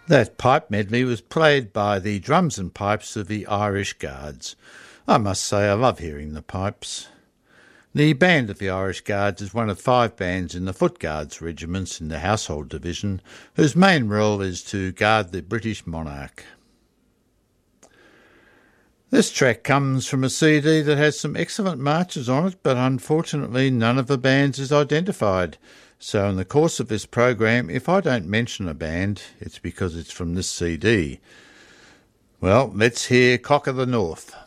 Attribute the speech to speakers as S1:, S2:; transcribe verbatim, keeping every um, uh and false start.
S1: That pipe medley was played by the drums and pipes of the Irish Guards. I must say I love hearing the pipes. The band of the Irish Guards is one of five bands in the Foot Guards regiments in the Household Division, whose main role is to guard the British monarch. This track comes from a C D that has some excellent marches on it, but unfortunately none of the bands is identified. So in the course of this program, if I don't mention a band, it's because it's from this C D. Well, let's hear Cock of the North.